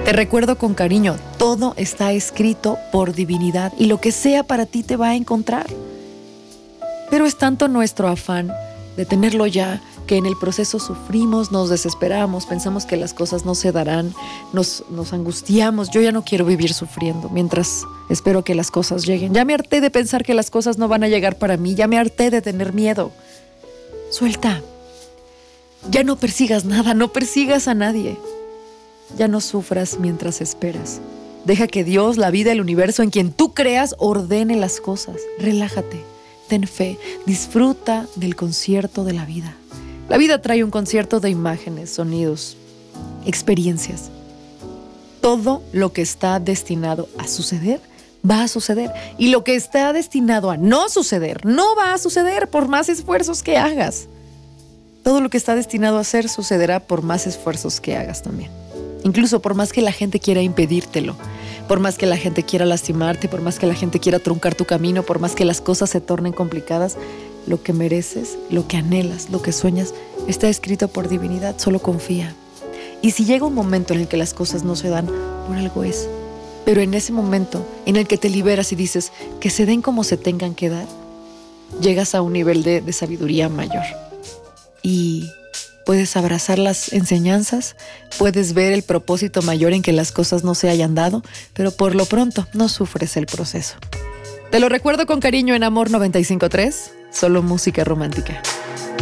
Te recuerdo con cariño, todo está escrito por divinidad y lo que sea para ti te va a encontrar. Pero es tanto nuestro afán de tenerlo ya, que en el proceso sufrimos, nos desesperamos, pensamos que las cosas no se darán, nos angustiamos. Yo ya no quiero vivir sufriendo mientras espero que las cosas lleguen. Ya me harté de pensar que las cosas no van a llegar para mí, ya me harté de tener miedo. Suelta. Ya no persigas nada, no persigas a nadie. Ya no sufras mientras esperas. Deja que Dios, la vida, el universo, en quien tú creas, ordene las cosas. Relájate, ten fe, disfruta del concierto de la vida. La vida trae un concierto de imágenes, sonidos, experiencias. Todo lo que está destinado a suceder, va a suceder. Y lo que está destinado a no suceder, no va a suceder por más esfuerzos que hagas. Todo lo que está destinado a hacer sucederá por más esfuerzos que hagas también. Incluso por más que la gente quiera impedírtelo, por más que la gente quiera lastimarte, por más que la gente quiera truncar tu camino, por más que las cosas se tornen complicadas, lo que mereces, lo que anhelas, lo que sueñas, está escrito por divinidad, solo confía. Y si llega un momento en el que las cosas no se dan, por algo es. Pero en ese momento en el que te liberas y dices que se den como se tengan que dar, llegas a un nivel de sabiduría mayor. Y puedes abrazar las enseñanzas, puedes ver el propósito mayor en que las cosas no se hayan dado, pero por lo pronto no sufres el proceso. Te lo recuerdo con cariño en Amor 95.3, solo música romántica.